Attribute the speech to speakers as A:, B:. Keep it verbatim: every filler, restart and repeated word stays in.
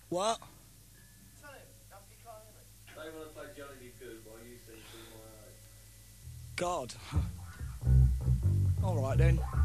A: What?
B: Tell him, don't you can't hear me.
C: They want to play Johnny Be Good while you sing Through My Eyes.
A: God. All right then.